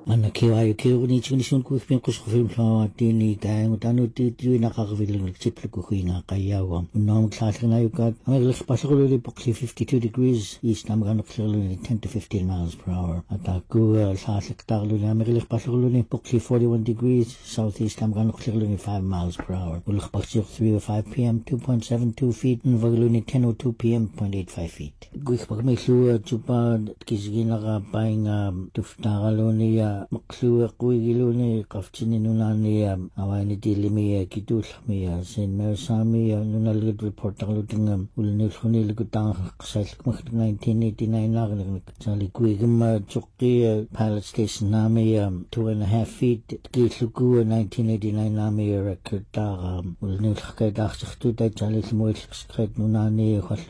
Ana kiwa ni chinisun ku pin kus film sa tini kaya ngutano ti nakakabilang chiplo ko nga kayawa. Unang klase na yukat. Ang pasok ulit pokli 52 degrees east na magkano 10 to 15 miles per hour. At ako sa sektaklo na may pasok ulit pokli 41 degrees southeast na magkano 5 miles per hour. Ulak pasok 3 or 5 p.m. 2.72 feet and vagalo ni 10:02 p.m. 0.85 feet. Guik pag may suwa chupa kisigi nakapaing tuftakalo niya maksuwa kuigilo ni kafchini nuna ni away ni dilimi kitul mi sin mersami nunalgad report ang luting ulanil hunil gutang kasal kumak 1989 na sali kuigim chukki pilot station nami 2.5 feet kisluku 1989 nami record ta ulanil kay daksaktu tay chali sumuil sakit nuna ni